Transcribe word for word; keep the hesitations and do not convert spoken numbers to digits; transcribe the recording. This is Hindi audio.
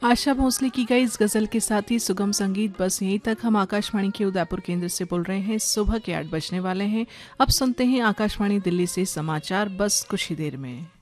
आशा भोसले की गई इस गजल के साथ ही सुगम संगीत बस यहीं तक। हम आकाशवाणी के उदयपुर केंद्र से बोल रहे हैं। सुबह के आठ बजने वाले हैं। अब सुनते हैं आकाशवाणी दिल्ली से समाचार बस कुछ ही देर में।